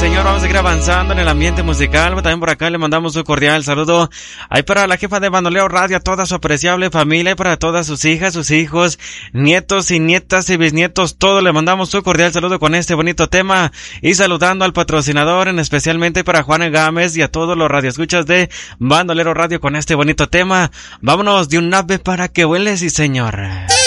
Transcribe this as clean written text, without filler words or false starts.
señor, vamos a seguir avanzando en el ambiente musical. También por acá le mandamos un cordial saludo ahí para la jefa de Bandolero Radio, a toda su apreciable familia, y para todas sus hijas, sus hijos, nietos y nietas y bisnietos, todos le mandamos un cordial saludo con este bonito tema, y saludando al patrocinador, en especialmente para Juan Gámez y a todos los radioescuchas de Bandolero Radio con este bonito tema. Vámonos de un ave para que vuele, sí señor.